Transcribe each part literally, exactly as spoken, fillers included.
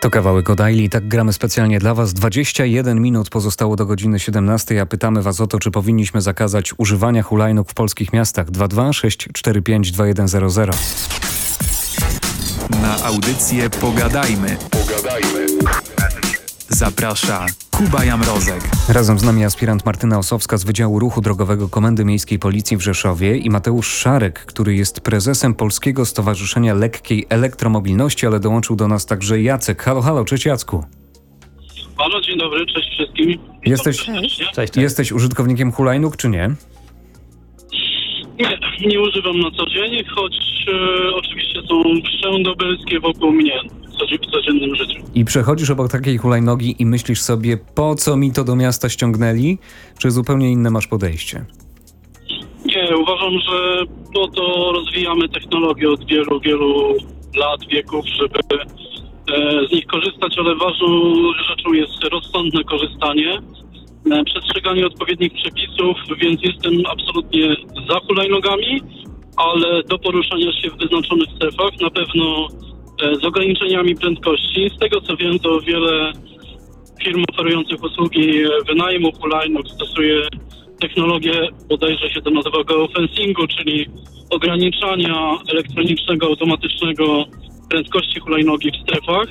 To kawałek o Daily, tak gramy specjalnie dla Was. dwadzieścia jeden minut pozostało do godziny siedemnastej, a pytamy Was o to, czy powinniśmy zakazać używania hulajnóg w polskich miastach. dwa dwa sześć cztery pięć dwa jeden zero zero. Na audycję Pogadajmy. Pogadajmy. Zaprasza Kuba Jamrozek. Razem z nami aspirant Martyna Osowska z Wydziału Ruchu Drogowego Komendy Miejskiej Policji w Rzeszowie i Mateusz Szarek, który jest prezesem Polskiego Stowarzyszenia Lekkiej Elektromobilności, ale dołączył do nas także Jacek. Halo, halo, cześć Jacku. Halo, dzień dobry, cześć wszystkim. Jesteś, Cześć, cześć, cześć. jesteś użytkownikiem hulajnóg, czy nie? Nie, nie używam na co dzień, choć e, oczywiście są wszędobylskie wokół mnie w codziennym życiu. I przechodzisz obok takiej hulajnogi i myślisz sobie, po co mi to do miasta ściągnęli? Czy zupełnie inne masz podejście? Nie, uważam, że po to rozwijamy technologię od wielu, wielu lat, wieków, żeby e, z nich korzystać, ale ważną rzeczą jest rozsądne korzystanie, e, przestrzeganie odpowiednich przepisów, więc jestem absolutnie za hulajnogami, ale do poruszania się w wyznaczonych strefach, na pewno z ograniczeniami prędkości. Z tego co wiem, to wiele firm oferujących usługi wynajmu hulajnóg stosuje technologię, bodajże się to nazywa geofencingu, czyli ograniczania elektronicznego, automatycznego prędkości hulajnogi w strefach.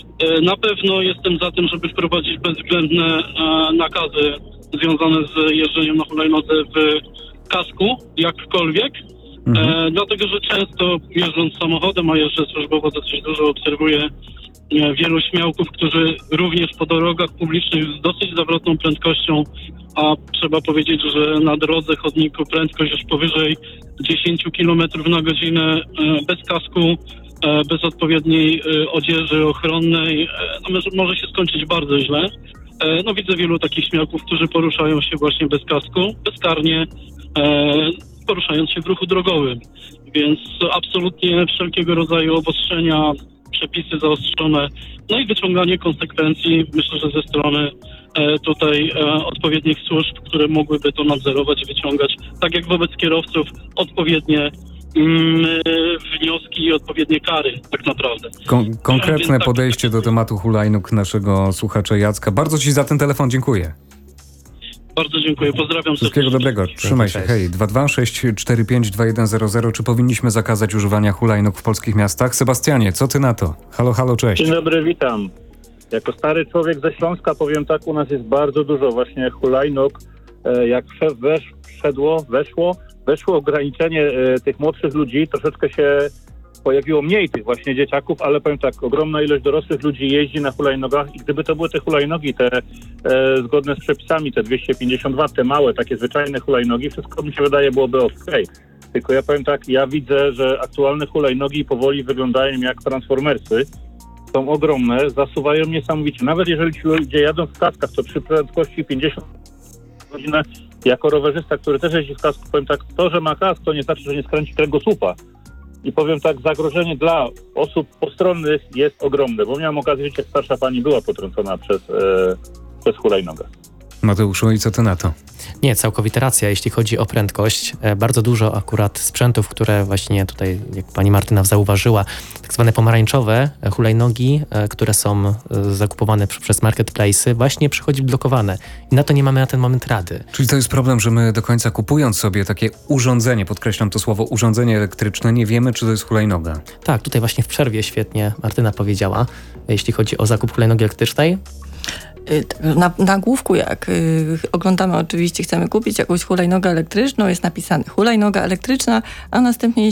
Na pewno jestem za tym, żeby wprowadzić bezwzględne nakazy związane z jeżdżeniem na hulajnodze w kasku, jakkolwiek. Mhm. E, dlatego, że często jeżdżąc samochodem, a jeżdżę służbowo dosyć dużo, obserwuję e, wielu śmiałków, którzy również po drogach publicznych z dosyć zawrotną prędkością, a trzeba powiedzieć, że na drodze chodniku prędkość już powyżej dziesięć kilometrów na godzinę e, bez kasku, e, bez odpowiedniej e, odzieży ochronnej, e, no, może, może się skończyć bardzo źle. E, no widzę wielu takich śmiałków, którzy poruszają się właśnie bez kasku, bezkarnie, e, poruszając się w ruchu drogowym, więc absolutnie wszelkiego rodzaju obostrzenia, przepisy zaostrzone, no i wyciąganie konsekwencji, myślę, że ze strony e, tutaj e, odpowiednich służb, które mogłyby to nadzorować i wyciągać, tak jak wobec kierowców, odpowiednie mm, wnioski i odpowiednie kary, tak naprawdę. Kon- konkretne Więc tak, podejście do tematu hulajnóg naszego słuchacza Jacka. Bardzo Ci za ten telefon dziękuję. Bardzo dziękuję, pozdrawiam. Wszystkiego serdecznie. dobrego, trzymaj się, hej. dwa dwa sześć cztery pięć dwa jeden zero zero. Czy powinniśmy zakazać używania hulajnóg w polskich miastach? Sebastianie, co ty na to? Halo, halo, cześć. Dzień dobry, witam. Jako stary człowiek ze Śląska powiem tak, u nas jest bardzo dużo właśnie hulajnóg. Jak wesz, wszedło, weszło, weszło ograniczenie e, tych młodszych ludzi, troszeczkę się pojawiło mniej tych właśnie dzieciaków, ale powiem tak, ogromna ilość dorosłych ludzi jeździ na hulajnogach i gdyby to były te hulajnogi, te e, zgodne z przepisami, te dwieście pięćdziesiąt watów, te małe, takie zwyczajne hulajnogi, wszystko mi się wydaje byłoby okej. Tylko ja powiem tak, ja widzę, że aktualne hulajnogi powoli wyglądają jak transformersy. Są ogromne, zasuwają niesamowicie. Nawet jeżeli ci ludzie jadą w kaskach, to przy prędkości pięćdziesiąt godzinę, jako rowerzysta, który też jeździ w kasku, powiem tak, to, że ma kask, to nie znaczy, że nie skręci tego słupa. I powiem tak, zagrożenie dla osób postronnych jest ogromne, bo miałem okazję, że starsza pani była potrącona przez, e, przez hulajnogę. Mateuszu, i co ty na to? Nie, całkowita racja, jeśli chodzi o prędkość. E, bardzo dużo akurat sprzętów, które właśnie tutaj, jak pani Martyna zauważyła, tak zwane pomarańczowe hulajnogi, e, które są e, zakupowane pr- przez marketplace'y, właśnie przychodzi blokowane. I na to nie mamy na ten moment rady. Czyli to jest problem, że my do końca kupując sobie takie urządzenie, podkreślam to słowo, urządzenie elektryczne, nie wiemy, czy to jest hulajnoga. Tak, tutaj właśnie w przerwie świetnie Martyna powiedziała, jeśli chodzi o zakup hulajnogi elektrycznej. Na nagłówku, jak y, oglądamy oczywiście, chcemy kupić jakąś hulajnogę elektryczną, jest napisane hulajnoga elektryczna, a następnie